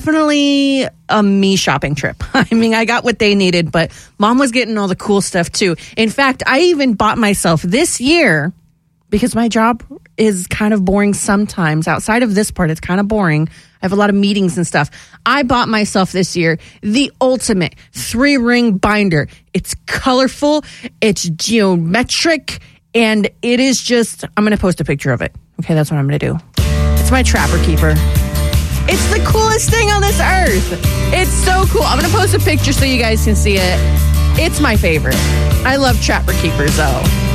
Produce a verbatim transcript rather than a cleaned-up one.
definitely a me shopping trip. I mean, I got what they needed, but Mom was getting all the cool stuff too. In fact, I even bought myself this year, because my job is kind of boring sometimes. Outside of this part, it's kind of boring. I have a lot of meetings and stuff. I bought myself this year the ultimate three-ring binder. It's colorful, it's geometric, and it is just, I'm going to post a picture of it. Okay, that's what I'm going to do. It's my Trapper Keeper. It's the coolest thing on this earth. It's so cool. I'm going to post a picture so you guys can see it. It's my favorite. I love Trapper Keepers, though.